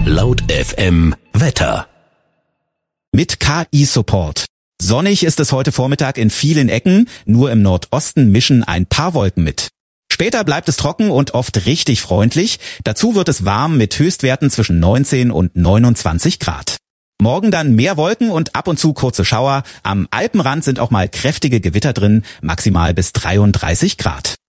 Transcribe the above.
Laut FM Wetter. Mit KI-Support. Sonnig ist es heute Vormittag in vielen Ecken, nur im Nordosten mischen ein paar Wolken mit. Später bleibt es trocken und oft richtig freundlich. Dazu wird es warm mit Höchstwerten zwischen 19 und 29 Grad. Morgen dann mehr Wolken und ab und zu kurze Schauer. Am Alpenrand sind auch mal kräftige Gewitter drin, maximal bis 33 Grad.